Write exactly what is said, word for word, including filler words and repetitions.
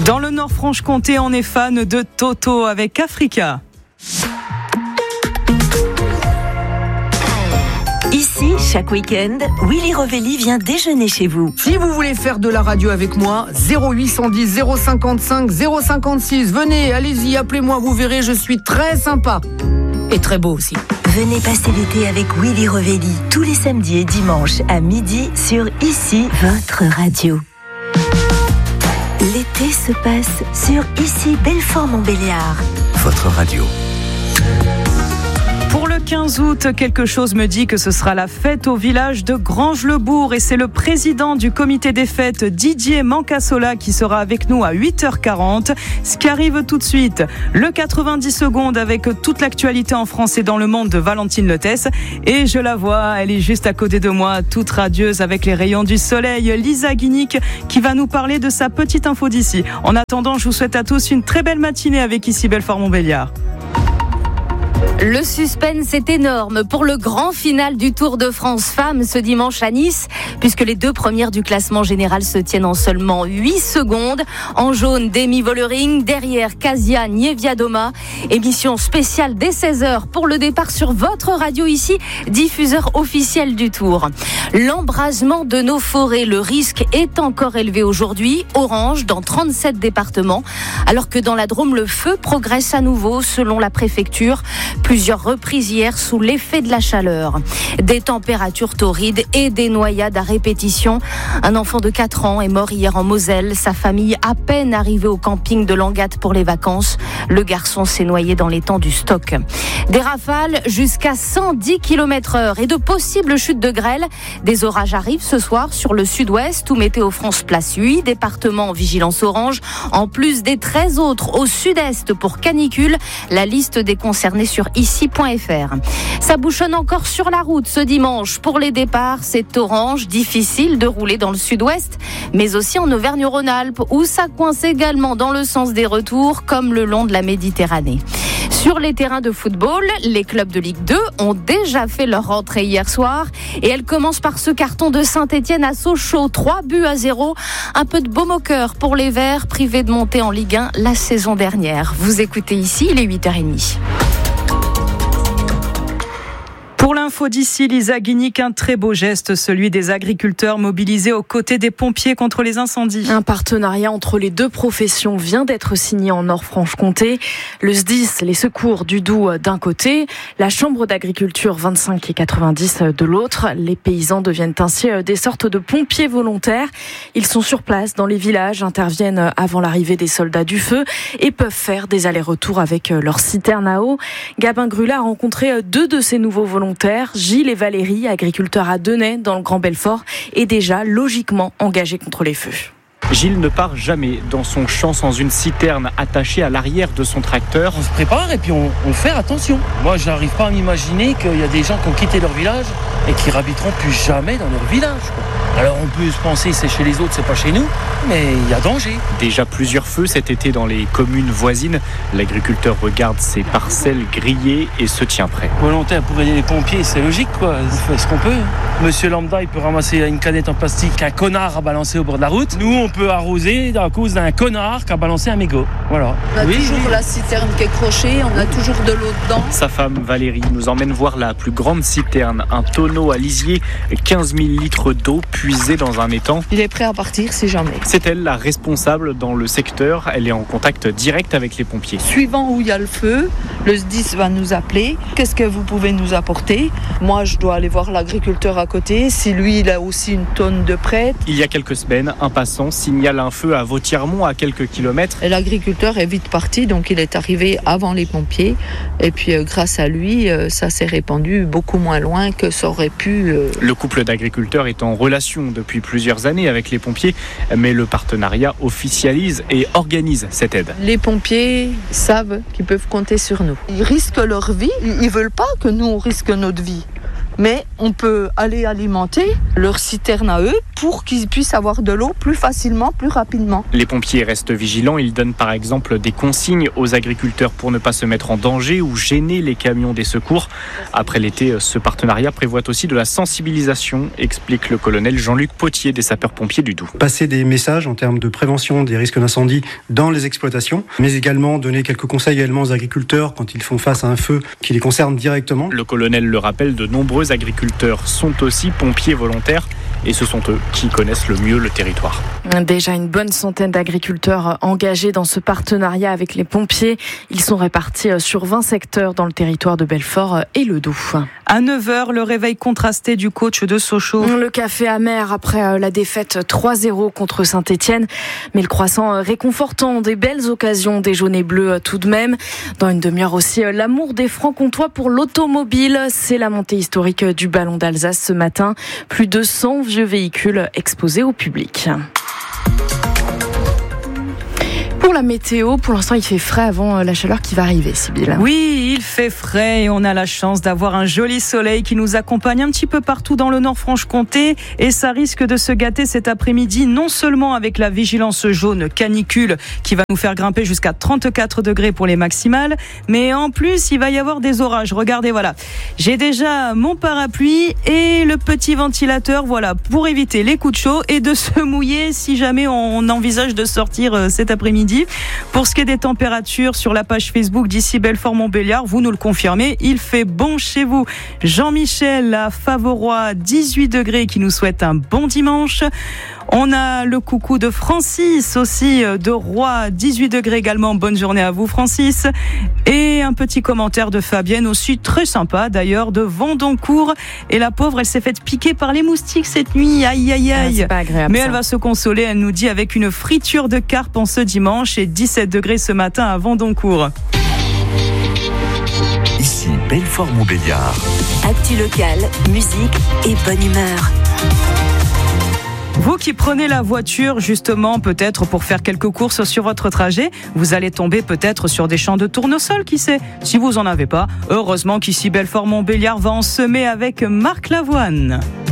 Dans le Nord-Franche-Comté, on est fan de Toto avec Africa. Ici, chaque week-end, Willy Rovelli vient déjeuner chez vous. Si vous voulez faire de la radio avec moi, zéro huit cent dix zéro cinquante-cinq zéro cinquante-six. Venez, allez-y, appelez-moi, vous verrez, je suis très sympa. Et très beau aussi. Venez passer l'été avec Willy Rovelli, tous les samedis et dimanches à midi sur Ici, votre radio. L'été se passe sur Ici, Belfort-Montbéliard. Votre radio. Pour le quinze août, quelque chose me dit que ce sera la fête au village de Granges-le-Bourg et c'est le président du comité des fêtes, Didier Mancassola, qui sera avec nous à huit heures quarante. Ce qui arrive tout de suite, le quatre-vingt-dix secondes avec toute l'actualité en France et dans le monde de Valentine Lotès. Et je la vois, elle est juste à côté de moi, toute radieuse avec les rayons du soleil. Lisa Guinic qui va nous parler de sa petite info d'ici. En attendant, je vous souhaite à tous une très belle matinée avec Ici Belfort-Montbéliard. Le suspense est énorme pour le grand final du Tour de France Femmes ce dimanche à Nice, puisque les deux premières du classement général se tiennent en seulement huit secondes. En jaune, Demi Vollering, derrière Kasia Niewiadoma. Émission spéciale dès seize heures pour le départ sur votre radio ici, diffuseur officiel du Tour. L'embrasement de nos forêts, le risque est encore élevé aujourd'hui, orange dans trente-sept départements, alors que dans la Drôme, le feu progresse à nouveau selon la préfecture. Plusieurs reprises hier sous l'effet de la chaleur. Des températures torrides et des noyades à répétition. Un enfant de quatre ans est mort hier en Moselle. Sa famille à peine arrivée au camping de Langatte pour les vacances. Le garçon s'est noyé dans l'étang du Stock. Des rafales jusqu'à cent dix kilomètres heure et de possibles chutes de grêle. Des orages arrivent ce soir sur le sud-ouest où Météo France place huit départements en vigilance orange. En plus des treize autres au sud-est pour canicule. La liste des concernés sur ici point f r. Ça bouchonne encore sur la route ce dimanche. Pour les départs, c'est orange, difficile de rouler dans le sud-ouest, mais aussi en Auvergne-Rhône-Alpes, où ça coince également dans le sens des retours, comme le long de la Méditerranée. Sur les terrains de football, les clubs de Ligue deux ont déjà fait leur rentrée hier soir et elle commence par ce carton de Saint-Etienne à Sochaux, trois buts à zéro. Un peu de baume au cœur pour les Verts, privés de monter en Ligue un la saison dernière. Vous écoutez ici, il est huit heures trente. Pour l'info d'ici, Lisa Guinic, un très beau geste, celui des agriculteurs mobilisés aux côtés des pompiers contre les incendies. Un partenariat entre les deux professions vient d'être signé en Nord-Franche-Comté. Le S D I S, les secours du Doubs d'un côté, la Chambre d'agriculture vingt-cinq et quatre-vingt-dix de l'autre. Les paysans deviennent ainsi des sortes de pompiers volontaires. Ils sont sur place dans les villages, interviennent avant l'arrivée des soldats du feu et peuvent faire des allers-retours avec leur citerne à eau. Gabin Grula a rencontré deux de ces nouveaux volontaires. Gilles et Valérie, agriculteurs à Denay dans le Grand Belfort, est déjà logiquement engagé contre les feux. Gilles ne part jamais dans son champ sans une citerne attachée à l'arrière de son tracteur. On se prépare et puis on, on fait attention. Moi, je n'arrive pas à m'imaginer qu'il y a des gens qui ont quitté leur village et qui n'habiteront plus jamais dans leur village, quoi. Alors on peut se penser c'est chez les autres, c'est pas chez nous, mais il y a danger. Déjà plusieurs feux cet été dans les communes voisines. L'agriculteur regarde ses parcelles grillées et se tient prêt. Volontaire pour aider les pompiers, c'est logique, quoi. On fait ce qu'on peut. Monsieur Lambda, il peut ramasser une canette en plastique qu'un connard a balancé au bord de la route. Nous, on peut arroser à cause d'un connard qui a balancé un mégot. Voilà. On a oui, toujours oui. la citerne qui est crochée, on a toujours de l'eau dedans. Sa femme Valérie nous emmène voir la plus grande citerne, un tonneau à lisier, quinze mille litres d'eau puisée dans un étang. Il est prêt à partir si jamais. C'est elle la responsable dans le secteur. Elle est en contact direct avec les pompiers. Suivant où il y a le feu, le S D I S va nous appeler. Qu'est-ce que vous pouvez nous apporter ? Moi, je dois aller voir l'agriculteur à côté. Si lui, il a aussi une tonne de prête. Il y a quelques semaines, un passant signale un feu à Vautiermont à quelques kilomètres. Et l'agriculteur est vite parti, donc il est arrivé avant les pompiers. Et puis, euh, grâce à lui, euh, ça s'est répandu beaucoup moins loin que ça aurait pu. Euh... Le couple d'agriculteurs est en relation depuis plusieurs années avec les pompiers, mais le partenariat officialise et organise cette aide. Les pompiers savent qu'ils peuvent compter sur nous. Ils risquent leur vie, ils ne veulent pas que nous on risque notre vie. mais on peut aller alimenter leur citerne à eux pour qu'ils puissent avoir de l'eau plus facilement, plus rapidement. Les pompiers restent vigilants. Ils donnent par exemple des consignes aux agriculteurs pour ne pas se mettre en danger ou gêner les camions des secours. Après l'été, ce partenariat prévoit aussi de la sensibilisation, explique le colonel Jean-Luc Potier des sapeurs-pompiers du Doubs. Passer des messages en termes de prévention des risques d'incendie dans les exploitations, mais également donner quelques conseils également aux agriculteurs quand ils font face à un feu qui les concerne directement. Le colonel le rappelle, de nombreux agriculteurs sont aussi pompiers volontaires et ce sont eux qui connaissent le mieux le territoire. Déjà une bonne centaine d'agriculteurs engagés dans ce partenariat avec les pompiers. Ils sont répartis sur vingt secteurs dans le territoire de Belfort et le Doubs. À neuf heures, le réveil contrasté du coach de Sochaux. Le café amer après la défaite trois zéro contre Saint-Etienne. Mais le croissant réconfortant, des belles occasions des jaunes et bleus tout de même. Dans une demi-heure aussi, l'amour des Francs-Comtois pour l'automobile. C'est la montée historique du Ballon d'Alsace ce matin. Plus de cent vieux véhicules exposés au public. Pour la météo, pour l'instant il fait frais avant la chaleur qui va arriver, Sybille. Oui, il fait frais et on a la chance d'avoir un joli soleil qui nous accompagne un petit peu partout dans le Nord-Franche-Comté et ça risque de se gâter cet après-midi, non seulement avec la vigilance jaune canicule qui va nous faire grimper jusqu'à trente-quatre degrés pour les maximales, mais en plus il va y avoir des orages. Regardez, voilà, j'ai déjà mon parapluie et le petit ventilateur, voilà, pour éviter les coups de chaud et de se mouiller si jamais on envisage de sortir cet après-midi. Pour ce qui est des températures sur la page Facebook d'ici Belfort-Montbéliard, vous nous le confirmez, il fait bon chez vous. Jean-Michel à Faverois, dix-huit degrés, qui nous souhaite un bon dimanche. On a le coucou de Francis aussi de Roy, dix-huit degrés également. Bonne journée à vous, Francis. Et un petit commentaire de Fabienne aussi, très sympa d'ailleurs, de Vendoncourt. Et la pauvre, elle s'est faite piquer par les moustiques cette nuit. Aïe, aïe, aïe. Ah, c'est pas agréable, mais ça. Elle va se consoler, elle nous dit, avec une friture de carpe en ce dimanche et dix-sept degrés ce matin à Vendoncourt. Ici Belfort-Montbéliard. Actu local, musique et bonne humeur. Vous qui prenez la voiture justement peut-être pour faire quelques courses sur votre trajet, vous allez tomber peut-être sur des champs de tournesol, qui sait. Si vous en avez pas, heureusement qu'ici Belfort-Montbéliard va en semer avec Marc Lavoine.